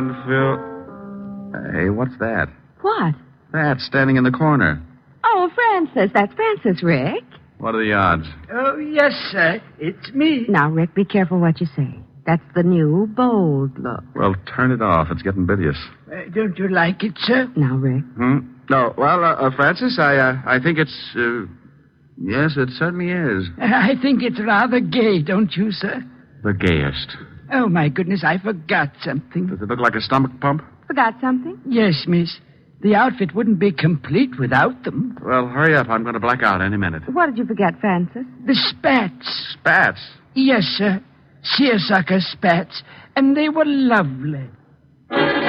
Phil. Hey, what's that? What? That standing in the corner. Oh, Francis. That's Francis, Rick. What are the odds? Oh, yes, sir. It's me. Now, Rick, be careful what you say. That's the new bold look. Well, turn it off. It's getting bilious. Don't you like it, sir? Now, Rick. No, well, Francis, I think it's, yes, it certainly is. I think it's rather gay, don't you, sir? The gayest. Oh, my goodness, I forgot something. Does it look like a stomach pump? Forgot something? Yes, miss. The outfit wouldn't be complete without them. Well, hurry up. I'm going to black out any minute. What did you forget, Francis? The spats. Spats? Yes, sir. Seersucker spats. And they were lovely.